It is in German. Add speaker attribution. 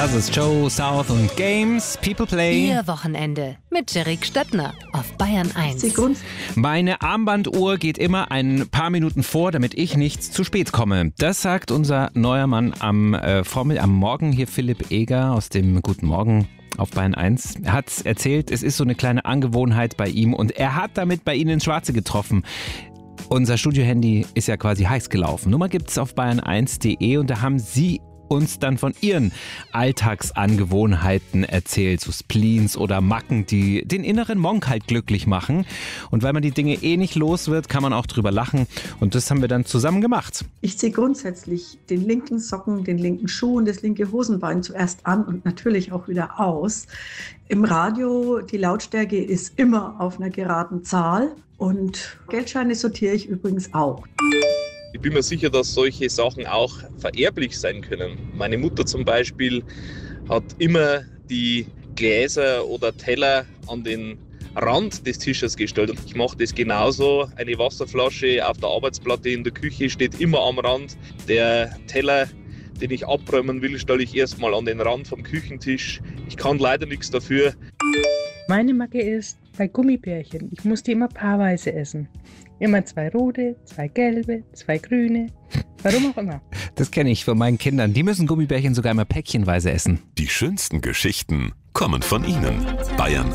Speaker 1: Das ist Joe South und Games, People Play.
Speaker 2: Ihr Wochenende mit Jerick Stöttner auf Bayern 1.
Speaker 1: Meine Armbanduhr geht immer ein paar Minuten vor, damit ich nicht zu spät komme. Das sagt unser neuer Mann am Morgen hier, Philipp Eger aus dem Guten Morgen auf Bayern 1. Er hat erzählt, es ist so eine kleine Angewohnheit bei ihm und er hat damit bei Ihnen ins Schwarze getroffen. Unser Studiohandy ist ja quasi heiß gelaufen. Nummer gibt's auf bayern1.de und da haben Sie uns dann von Ihren Alltagsangewohnheiten erzählt, so Spleens oder Macken, die den inneren Monk halt glücklich machen. Und weil man die Dinge nicht los wird, kann man auch drüber lachen. Und das haben wir dann zusammen gemacht.
Speaker 3: Ich ziehe grundsätzlich den linken Socken, den linken Schuh und das linke Hosenbein zuerst an und natürlich auch wieder aus. Im Radio, die Lautstärke ist immer auf einer geraden Zahl und Geldscheine sortiere ich übrigens auch.
Speaker 4: Ich bin mir sicher, dass solche Sachen auch vererblich sein können. Meine Mutter zum Beispiel hat immer die Gläser oder Teller an den Rand des Tisches gestellt. Und ich mache das genauso. Eine Wasserflasche auf der Arbeitsplatte in der Küche steht immer am Rand. Der Teller, den ich abräumen will, stelle ich erstmal an den Rand vom Küchentisch. Ich kann leider nichts dafür.
Speaker 5: Meine Macke ist bei Gummibärchen. Ich muss die immer paarweise essen. Immer 2 rote, 2 gelbe, 2 grüne. Warum auch immer.
Speaker 1: Das kenne ich von meinen Kindern. Die müssen Gummibärchen sogar immer päckchenweise essen.
Speaker 6: Die schönsten Geschichten kommen von Ihnen. Bayern